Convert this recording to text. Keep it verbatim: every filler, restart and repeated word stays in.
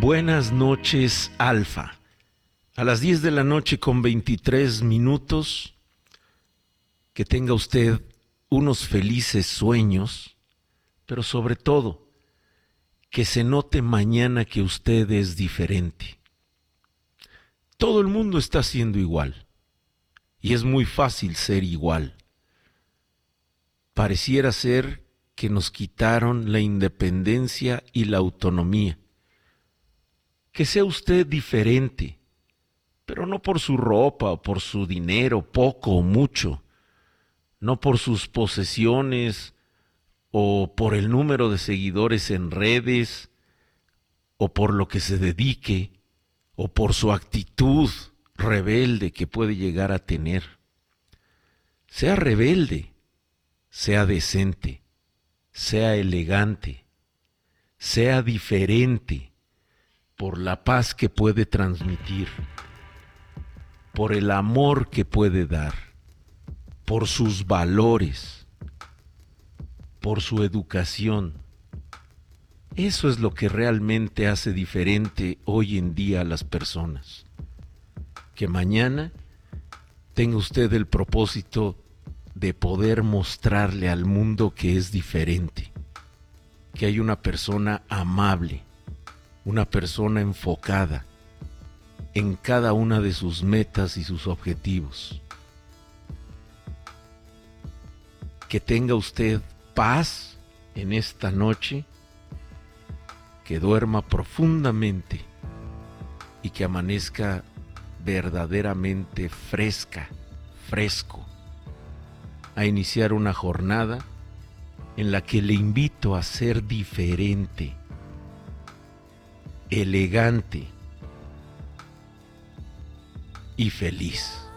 Buenas noches, Alfa. A las diez de la noche con veintitrés minutos, que tenga usted unos felices sueños, pero sobre todo, que se note mañana que usted es diferente. Todo el mundo está siendo igual, y es muy fácil ser igual. Pareciera ser que nos quitaron la independencia y la autonomía. Que sea usted diferente, pero no por su ropa o por su dinero, poco o mucho, no por sus posesiones o por el número de seguidores en redes o por lo que se dedique o por su actitud rebelde que puede llegar a tener. Sea rebelde, sea decente, sea elegante, sea diferente, por la paz que puede transmitir, por el amor que puede dar, por sus valores, por su educación. Eso es lo que realmente hace diferente hoy en día a las personas. Que mañana tenga usted el propósito de poder mostrarle al mundo que es diferente, que hay una persona amable, una persona enfocada en cada una de sus metas y sus objetivos. Que tenga usted paz en esta noche, que duerma profundamente y que amanezca verdaderamente fresca, fresco, a iniciar una jornada en la que le invito a ser diferente, elegante y feliz.